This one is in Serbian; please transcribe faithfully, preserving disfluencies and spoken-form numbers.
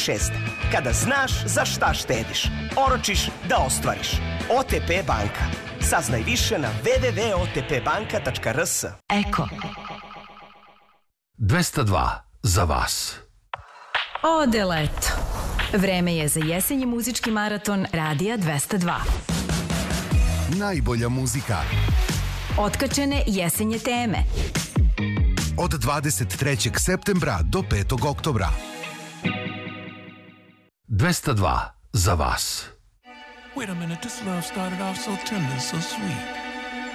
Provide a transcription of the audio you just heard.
šest. Kada znaš za šta štediš, oročiš da ostvariš. O T P banka. Saznaj više na w w w tačka o t p banka tačka r s. Eko dvesta dva za vas. Ode leto. Vreme je za jesenji muzički maraton Radija dvesta dva. Najbolja muzika. Otkačene jesenje teme. Od dvadeset trećeg septembra do petog oktobra. dvesta dva za vas. Wait a minute, this love started off so tender, so sweet.